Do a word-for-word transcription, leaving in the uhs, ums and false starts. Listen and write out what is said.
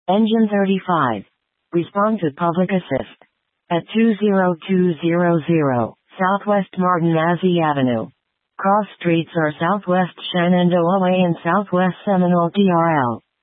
Engine thirty-five. Respond to public assist. At two zero two zero zero, Southwest Martin Mazzie Avenue. Cross streets are Southwest Shenandoah Way and Southwest Seminole D R L.